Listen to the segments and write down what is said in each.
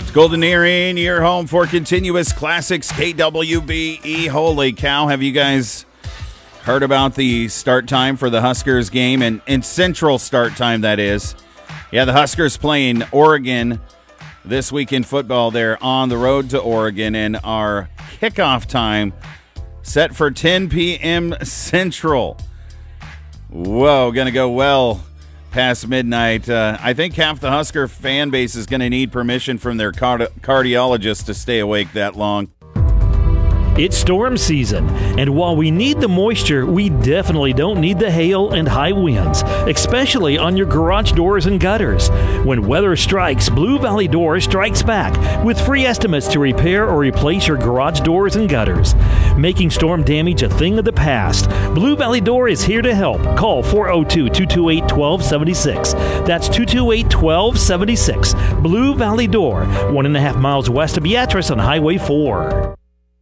Golden Earring, your home for continuous classics, KWBE. Holy cow, have you guys heard about the start time for the Huskers game? And Central start time, that is. Yeah, the Huskers playing Oregon this week in football. They're on the road to Oregon, and our kickoff time set for 10 p.m. Central. Whoa, going to go well past midnight. I think half the Husker fan base is going to need permission from their cardiologist to stay awake that long. It's storm season, and while we need the moisture, we definitely don't need the hail and high winds, especially on your garage doors and gutters. When weather strikes, Blue Valley Door strikes back with free estimates to repair or replace your garage doors and gutters. Making storm damage a thing of the past, Blue Valley Door is here to help. Call 402-228-1276. That's 228-1276. Blue Valley Door, 1.5 miles west of Beatrice on Highway 4.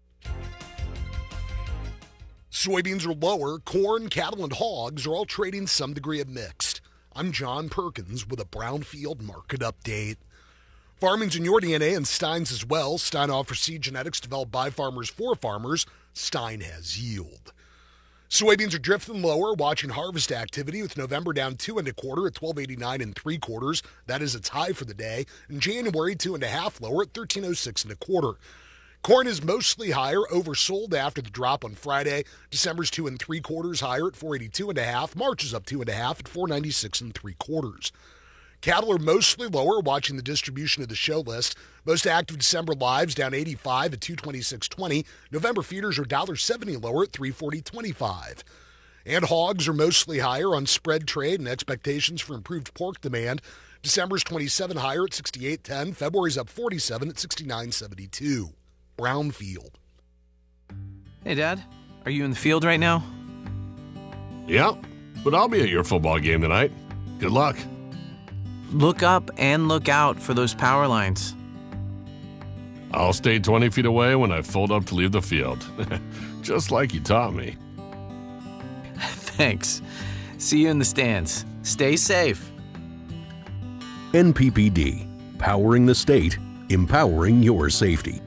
Soybeans are lower, corn, cattle, and hogs are all trading some degree of mixed. I'm John Perkins with a Brownfield market update. Farming's in your DNA and Stein's as well. Stein offers seed genetics developed by farmers for farmers. Stein has yield. Soybeans are drifting lower, watching harvest activity with November down 2 1/4 at 12.89 3/4. That is its high for the day. And January 2 1/2 lower at 13.06 1/4. Corn is mostly higher, oversold after the drop on Friday. December's 2 3/4 higher at 482 1/2. March is up 2 1/2 at 496 3/4. Cattle are mostly lower, watching the distribution of the show list. Most active December lives down 85 at 226.20. November feeders are $1.70 lower at 340.25. And hogs are mostly higher on spread trade and expectations for improved pork demand. December's 27 higher at 68.10. February's up 47 at 69.72. Brownfield. Hey, Dad. Are you in the field right now? Yeah, but I'll be at your football game tonight. Good luck. Look up and look out for those power lines. I'll stay 20 feet away when I fold up to leave the field. Just like you taught me. Thanks. See you in the stands. Stay safe. NPPD. Powering the state. Empowering your safety.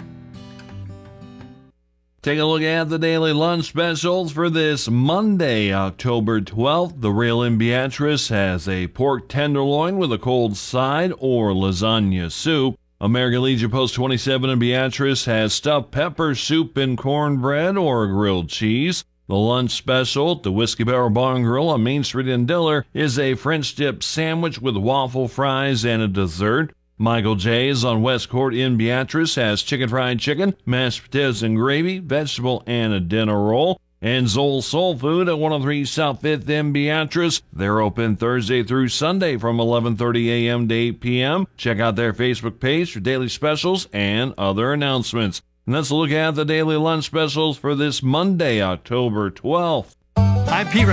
Take a look at the daily lunch specials for this Monday, October 12th. The Rail in Beatrice has a pork tenderloin with a cold side or lasagna soup. American Legion Post 27 in Beatrice has stuffed pepper soup and cornbread or grilled cheese. The lunch special at the Whiskey Barrel Bar and Grill on Main Street in Diller is a French dip sandwich with waffle fries and a dessert. Michael J's on West Court in Beatrice has chicken fried chicken, mashed potatoes and gravy, vegetable, and a dinner roll. And Zoll Soul Food at 103 South 5th in Beatrice. They're open Thursday through Sunday from 11:30 a.m. to 8 p.m. Check out their Facebook page for daily specials and other announcements. And let's look at the daily lunch specials for this Monday, October 12th. I'm Pete